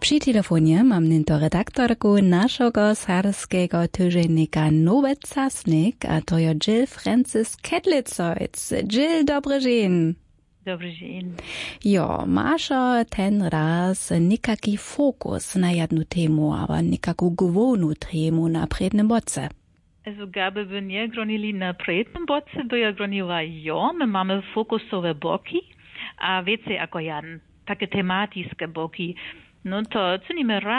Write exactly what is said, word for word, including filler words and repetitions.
Przy telefonie mam nento redaktorku naszego sarskiego tygodnika Nowy Czasnik, a to je Jill Francis Kedlicojc. Jill, dobry dzień. Dobry dzień. Jo, masz ten raz nikaki fokus na jedną temu, aber nikaku główną temu na przednim boce. Also gaby by nie gronili na prednym boce, by ja groniła jo, my mamy fokusowe boki, a wiecie jako jan, takie tematyczne boki. No to cenimy